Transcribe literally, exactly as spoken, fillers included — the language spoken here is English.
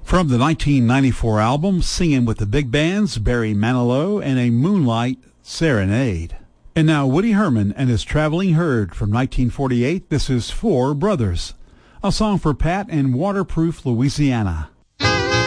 From the nineteen ninety-four album Singing with the Big Bands, Barry Manilow and a Moonlight Serenade. And now Woody Herman and his Traveling Herd from nineteen forty-eight. This is Four Brothers, a song for Pat in Waterproof, Louisiana.